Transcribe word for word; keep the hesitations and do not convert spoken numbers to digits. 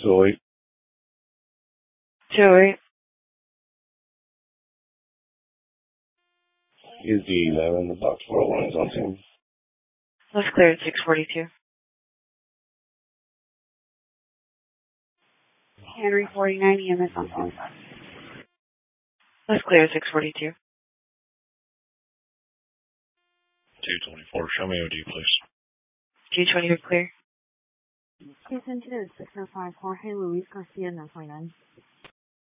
two oh eight. two oh eight. Is the eleven, the box four oh one is on scene. Let's clear at six forty-two. Henry forty-nine E M S on scene. Let's clear at six forty-two. two twenty-four, show me O D, please. two twenty-four clear. Case incident six oh five, Jorge Luis Garcia, nine forty-nine.